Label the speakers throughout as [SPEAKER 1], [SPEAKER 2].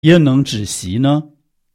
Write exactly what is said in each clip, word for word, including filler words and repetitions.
[SPEAKER 1] 焉能止息呢？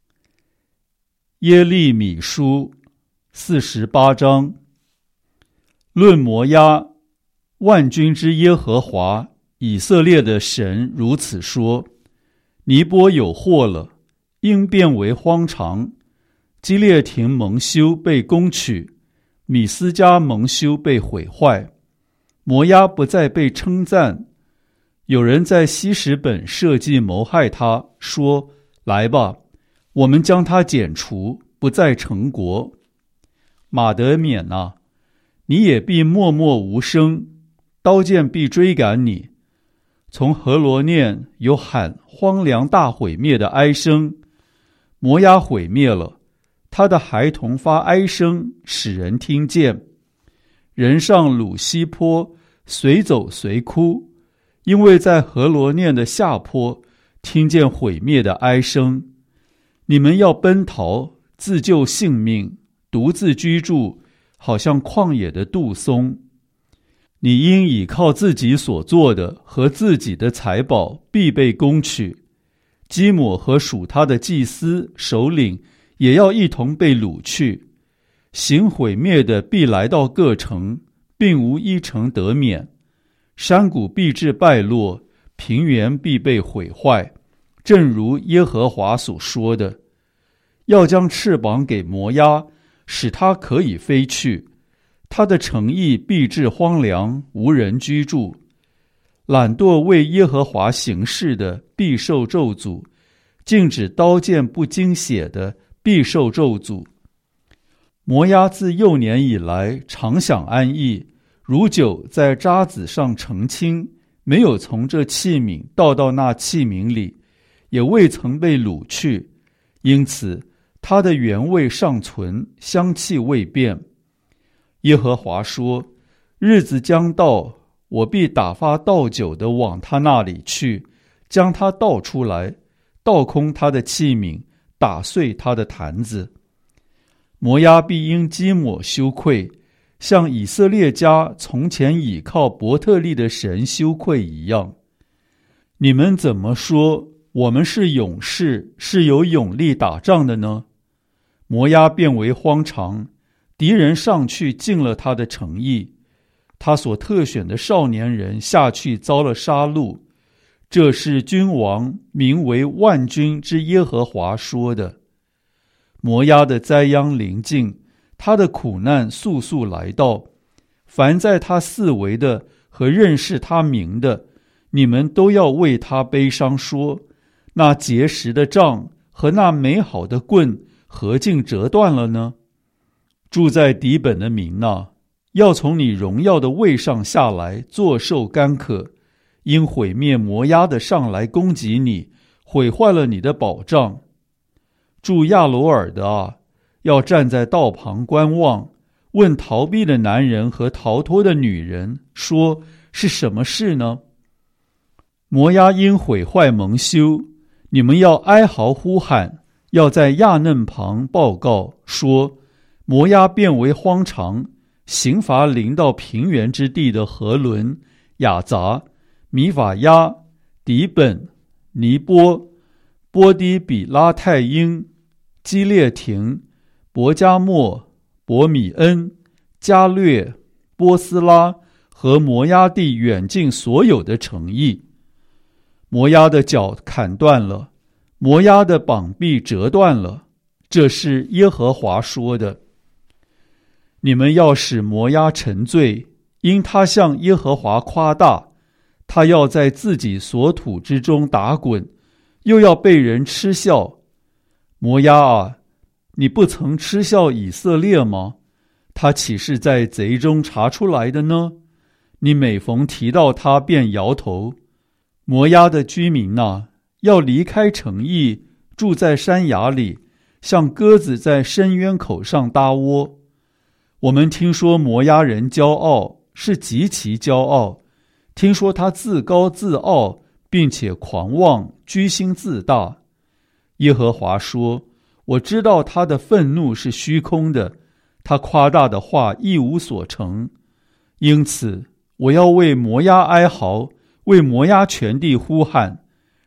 [SPEAKER 1] 耶利米书四十八章，论摩押，万军之耶和华以色列的神如此说：尼波有祸了，应变为荒场；基列亭蒙羞被攻取，米斯迦蒙羞被毁坏。摩押不再被称赞，有人在希实本设计谋害他，说：来吧，我们将他剪除，不再成国。马德缅啊，你也必默默无声，刀剑必追赶你。从何罗念有喊荒凉大毁灭的哀声，摩押毁灭了，他的孩童发哀声，使人听见。人上鲁西坡，随走随哭，因为在何罗念的下坡听见毁灭的哀声。你们要奔逃，自救性命，独自居住，好像旷野的杜松。你应倚靠自己所做的和自己的财宝，必被攻取。基抹和属他的祭司首领也要一同被掳去。行毁灭的必来到各城，并无一城得免。山谷必致败落，平原必被毁坏，正如耶和华所说的。要将翅膀给摩押，使它可以飞去。他的城邑必致荒凉，无人居住。懒惰为耶和华行事的必受咒诅，禁止刀剑不经血的必受咒诅。摩押自幼年以来常享安逸，如酒在渣滓上澄清，没有从这器皿倒到那器皿里，也未曾被掳去，因此它的原味尚存，香气未变。耶和华说：日子将到，我必打发倒酒的往他那里去，将他倒出来，倒空他的器皿，打碎他的坛子。摩押必因基抹羞愧，像以色列家从前倚靠伯特利的神羞愧一样。你们怎么说我们是勇士，是有勇力打仗的呢？摩押变为荒场，敌人上去进了他的城邑，他所特选的少年人下去遭了杀戮。这是君王名为万军之耶和华说的。摩押的灾殃临近，他的苦难速速来到。凡在他四围的和认识他名的，你们都要为他悲伤说：那结实的杖和那美好的棍何竟折断了呢？住在底本的民啊，要从你荣耀的位上下来，坐受干渴。因毁灭摩押的上来攻击你，毁坏了你的保障。住亚罗尔的啊，要站在道旁观望，问逃避的男人和逃脱的女人，说是什么事呢？摩押因毁坏蒙羞，你们要哀嚎呼喊，要在亚嫩旁报告说：摩押变为荒场，刑罚临到平原之地的何伦、雅杂、米法亚、底本、尼波、波低比拉太因、基列亭、伯加莫、伯米恩、加略、波斯拉和摩押地远近所有的城邑。摩押的脚砍断了，摩押的膀臂折断了，这是耶和华说的。你们要使摩押沉醉，因他向耶和华夸大，他要在自己所土之中打滚，又要被人嗤笑。摩押啊，你不曾嗤笑以色列吗？他岂是在贼中查出来的呢？你每逢提到他便摇头。摩押的居民啊，要离开城邑，住在山崖里，像鸽子在深渊口上搭窝。我们听说摩押人骄傲，是极其骄傲，听说他自高自傲，并且狂妄，居心自大。耶和华说：我知道他的愤怒是虚空的，他夸大的话一无所成。因此我要为摩押哀嚎，为摩押全地呼喊。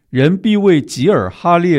[SPEAKER 1] 人必为吉尔哈列